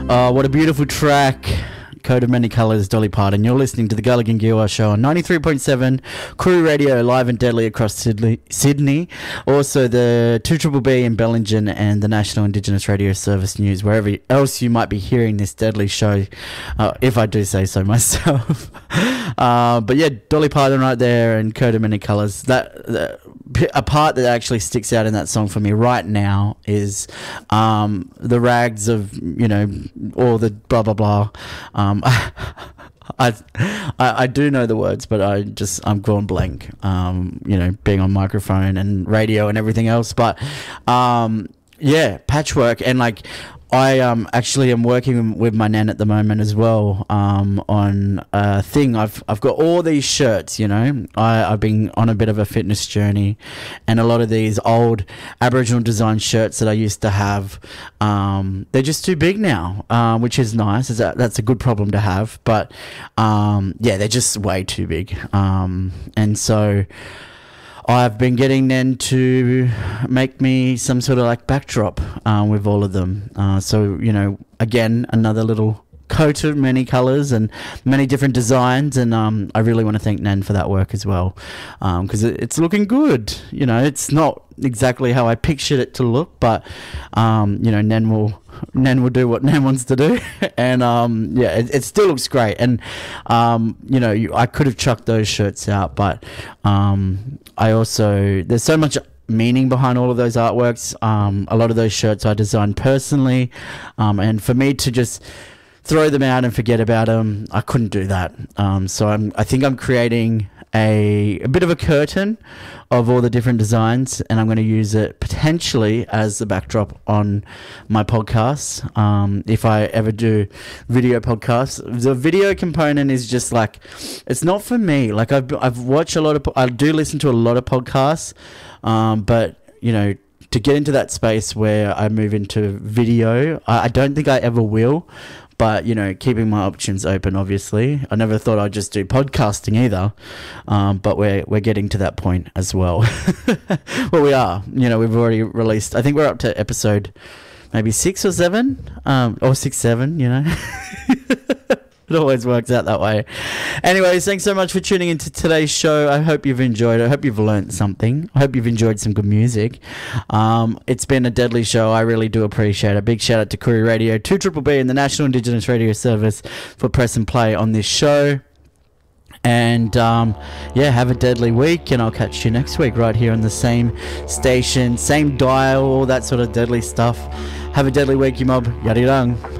What a beautiful track. Coat of Many Colours, Dolly Parton. You're listening to the Gulligan Gilwa Show on 93.7 Crew Radio, live and deadly across Sydney. Also the 2BBB in Bellingen and the National Indigenous Radio Service News, wherever else you might be hearing this deadly show, if I do say so myself. But yeah, Dolly Parton right there and Coat of Many Colours. A part that actually sticks out in that song for me right now is the rags of, all the blah, blah, blah. I do know the words, but I'm going blank, being on microphone and radio and everything else. But, patchwork. And I actually am working with my nan at the moment as well on a thing. I've got all these shirts, I've been on a bit of a fitness journey, and a lot of these old Aboriginal design shirts that I used to have, they're just too big now, which is nice. That's a good problem to have, but they're just way too big. And so I've been getting Nan to make me some sort of backdrop with all of them. So, again, another little coat of many colours and many different designs. And I really want to thank Nan for that work as well, because it's looking good. It's not exactly how I pictured it to look, but, Nan will do what Nan wants to do. And, it still looks great. And, I could have chucked those shirts out, but there's so much meaning behind all of those artworks. A lot of those shirts I designed personally. And for me to just throw them out and forget about them, I couldn't do that. So I think I'm creating a bit of a curtain of all the different designs, and I'm going to use it potentially as the backdrop on my podcasts. If I ever do video podcasts, the video component is just it's not for me. I've watched I do listen to a lot of podcasts, but to get into that space where I move into video, I don't think I ever will. But, keeping my options open, obviously. I never thought I'd just do podcasting either. But we're getting to that point as well. Well, we are. We've already released, I think we're up to episode maybe 6 or 7. Or 6, 7, It always works out that way. Anyways, thanks so much for tuning into today's show. I hope you've enjoyed it. I hope you've learned something. I hope you've enjoyed some good music. It's been a deadly show. I really do appreciate it. A big shout out to Koori Radio, 2BBB and the National Indigenous Radio Service for press and play on this show. And have a deadly week, and I'll catch you next week right here on the same station, same dial, all that sort of deadly stuff. Have a deadly week, you mob. Yarirang.